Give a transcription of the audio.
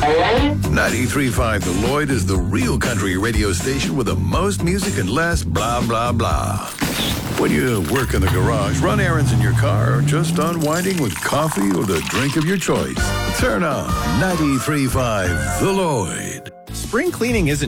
93.5 The Lloyd is the real country radio station with the most music and less blah, blah, blah. When you work in the garage, run errands in your car, or just unwinding with coffee or the drink of your choice, turn on 93.5 The Lloyd. Spring cleaning isn't